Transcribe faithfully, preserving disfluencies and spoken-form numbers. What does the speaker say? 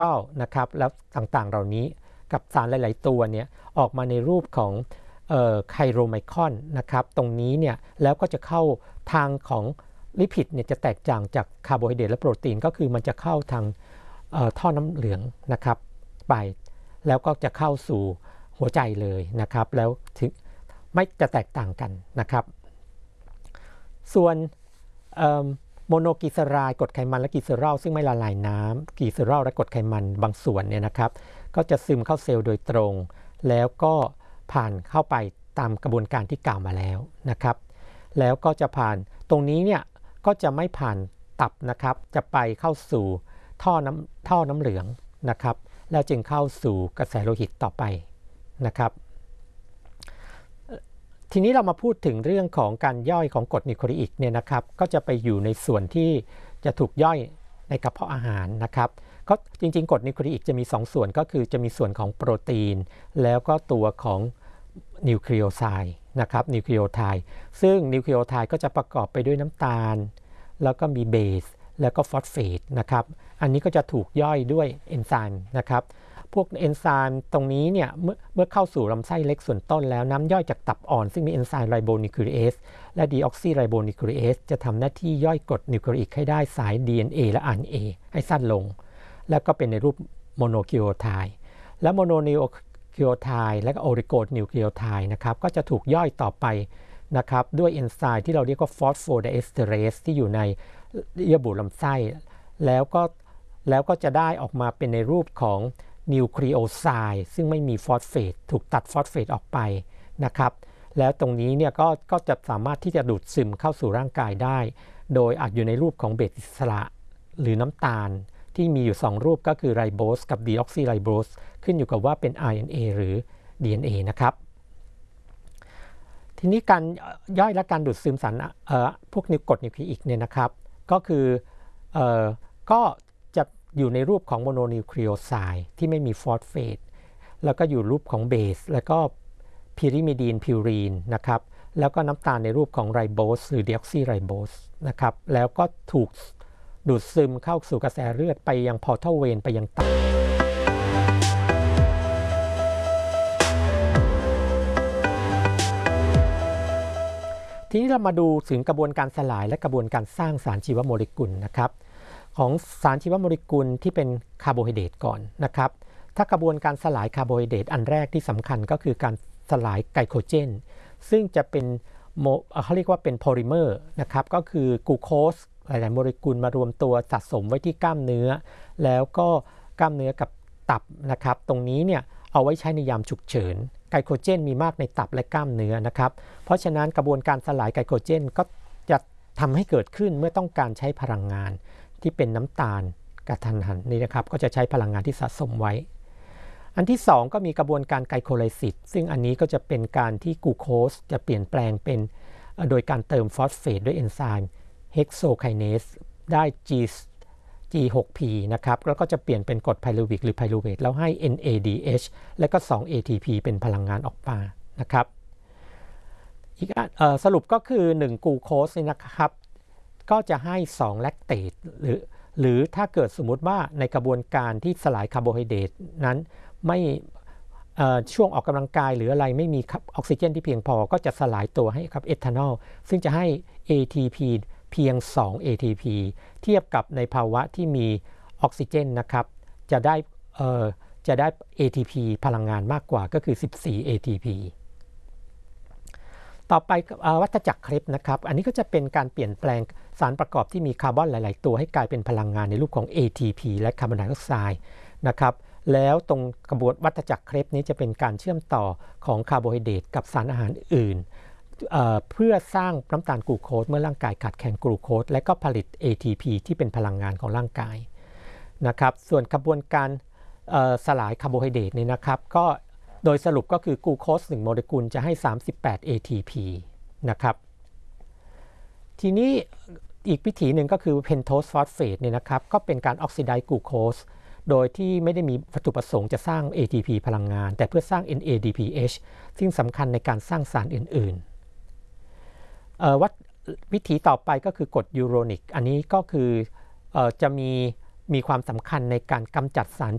ก็นะครับแล้วต่างๆเหล่านี้กับสารหลายๆตัวเนี่ยออกมาในรูปของไคโรไมคอนนะครับตรงนี้เนี่ยแล้วก็จะเข้าทางของลิพิดเนี่ยจะแตกต่างจากคาร์โบไฮเดรตและโปรตีนก็คือมันจะเข้าทางท่อน้ำเหลืองนะครับไปแล้วก็จะเข้าสู่หัวใจเลยนะครับแล้วถึงไม่จะแตกต่างกันนะครับส่วนโมโนกลีเซอไรด์กรดไขมันและกลีเซอรอลซึ่งไม่ละลายน้ำกลีเซอรอลและกรดไขมันบางส่วนเนี่ยนะครับก็จะซึมเข้าเซลล์โดยตรงแล้วก็ผ่านเข้าไปตามกระบวนการที่กล่าวมาแล้วนะครับแล้วก็จะผ่านตรงนี้เนี่ยก็จะไม่ผ่านตับนะครับจะไปเข้าสู่ท่อน้ำท่อน้ำเหลืองนะครับแล้วจึงเข้าสู่กระแสโลหิตต่อไปนะครับทีนี้เรามาพูดถึงเรื่องของการย่อยของกรดนิโคลีอิกเนี่ยนะครับก็จะไปอยู่ในส่วนที่จะถูกย่อยในกระเพาะอาหารนะครับก็จริงๆกรดนิโคลีอิกจะมีสองส่วนก็คือจะมีส่วนของโปรตีนแล้วก็ตัวของนิวคลีโอไซด์นะครับนิวคลีโอไทด์ซึ่งนิวคลีโอไทด์ก็จะประกอบไปด้วยน้ำตาลแล้วก็มีเบสแล้วก็ฟอสเฟตนะครับอันนี้ก็จะถูกย่อยด้วยเอนไซม์นะครับพวกเอนไซม์ตรงนี้เนี่ยเมื่อเมื่อเข้าสู่ลำไส้เล็กส่วนต้นแล้วน้ำย่อยจากตับอ่อนซึ่งมีเอนไซม์ไรโบนิวคลีเอสและดีออกซิไรโบนิวคลีเอสจะทำหน้าที่ย่อยกรดนิโคลีอิกให้ได้สาย ดี เอ็น เอ และ อาร์ เอ็น เอ ให้สั้นลงแล้วก็เป็นในรูปโมโนคลีโอไทด์และโมโนนิวคลีโอไทด์และก็โอลิโกนิวคลีโอไทด์นะครับก็จะถูกย่อยต่อไปนะครับด้วยเอนไซม์ที่เราเรียกว่าฟอสโฟไดเอสเตอเรสที่อยู่ในเยื่อบุลำไส้แล้วก็แล้วก็จะได้ออกมาเป็นในรูปของนิวคลีโอไซด์ซึ่งไม่มีฟอสเฟตถูกตัดฟอสเฟตออกไปนะครับแล้วตรงนี้เนี่ยก็ก็จะสามารถที่จะดูดซึมเข้าสู่ร่างกายได้โดยอาจอยู่ในรูปของเบสอิสระหรือน้ำตาลที่มีอยู่สองรูปก็คือไรโบสกับดีออกซิไรโบสขึ้นอยู่กับว่าเป็น อาร์ เอ็น เอ หรือ ดี เอ็น เอ นะครับทีนี้การย่อยและการดูดซึมสารพวกนิวกรดนิวคลีอิกเนี่ยนะครับก็คือเอ่อก็จะอยู่ในรูปของโมโนนิวคลีโอไซด์ที่ไม่มีฟอสเฟตแล้วก็อยู่รูปของเบสแล้วก็พิริมิดีนพิวรีนนะครับแล้วก็น้ำตาลในรูปของไรโบสหรือดีออกซิไรโบสนะครับแล้วก็ถูกดูดซึมเข้าสู่กระแสเลือดไปยังพอร์ทัลเวนไปยังตับทีนี้เรามาดูถึงกระบวนการสลายและกระบวนการสร้างสารชีวโมเลกุลนะครับของสารชีวโมเลกุลที่เป็นคาร์โบไฮเดรตก่อนนะครับถ้ากระบวนการสลายคาร์โบไฮเดรตอันแรกที่สำคัญก็คือการสลายไกลโคเจนซึ่งจะเป็นเขาเรียกว่าเป็นโพลิเมอร์นะครับก็คือกลูโคสหลายๆโมเลกุลมารวมตัวสะสมไว้ที่กล้ามเนื้อแล้วก็กล้ามเนื้อกับตับนะครับตรงนี้เนี่ยเอาไว้ใช้ในยามฉุกเฉินไกลโคเจนมีมากในตับและกล้ามเนื้อนะครับเพราะฉะนั้นกระบวนการสลายไกลโคเจนก็จะทำให้เกิดขึ้นเมื่อต้องการใช้พลังงานที่เป็นน้ำตาลกระทันหันนี่นะครับก็จะใช้พลังงานที่สะสมไว้อันที่สองก็มีกระบวนการไกลโคไลซิสซึ่งอันนี้ก็จะเป็นการที่กลูโคสจะเปลี่ยนแปลงเป็นโดยการเติมฟอสเฟตด้วยเอนไซม์เฮกโซไคเนสได้ G จี หก พี นะครับแล้วก็จะเปลี่ยนเป็นกรดไพรูวิกหรือไพรูเวทแล้วให้ เอ็น เอ ดี เอช แล้วก็ สอง เอ ที พี เป็นพลังงานออกมานะครับอีกสรุปก็คือหนึ่งกลูโคสนี่นะครับก็จะให้สองแลคเตตหรือหรือถ้าเกิดสมมุติว่าในกระบวนการที่สลายคาร์โบไฮเดรตนั้นไม่ช่วงออกกำลังกายหรืออะไรไม่มีออกซิเจนที่เพียงพอก็จะสลายตัวให้กับเอทานอลซึ่งจะให้ เอ ที พี เพียงสอง เอ ที พี เทียบกับในภาวะที่มีออกซิเจนนะครับจะได้จะได้ เอ ที พี พลังงานมากกว่าก็คือสิบสี่ เอ ที พี ต่อไปวัฏจักรเครบนะครับอันนี้ก็จะเป็นการเปลี่ยนแปลงสารประกอบที่มีคาร์บอนหลายๆตัวให้กลายเป็นพลังงานในรูปของ เอ ที พี และคาร์บอนไดออกไซด์นะครับแล้วตรงกระบวนวัฏจักรเครบนี้จะเป็นการเชื่อมต่อของคาร์โบไฮเดรตกับสารอาหารอื่น เ, เพื่อสร้างน้ำตาลกลูโคสเมื่อร่างกายขาดแคลนกลูโคสและก็ผลิต เอ ที พี ที่เป็นพลังงานของร่างกายนะครับส่วนกระบวนการสลายคาร์โบไฮเดรตนี่นะครับก็โดยสรุปก็คือกลูโคสหนึ่งโมเลกุลจะให้สามสิบแปด เอ ที พี นะครับทีนี้อีกวิธีหนึ่งก็คือเพนโทสฟอสเฟตเนี่ยนะครับก็เป็นการออกซิไดซ์กลูโคสโดยที่ไม่ได้มีวัตถุประสงค์จะสร้าง เอ ที พี พลังงานแต่เพื่อสร้าง เอ็น เอ ดี พี เอช ซึ่งสำคัญในการสร้างสารอื่นๆวัดวิธีต่อไปก็คือกรดยูโรนิกอันนี้ก็คือจะมีมีความสำคัญในการกำจัดสาร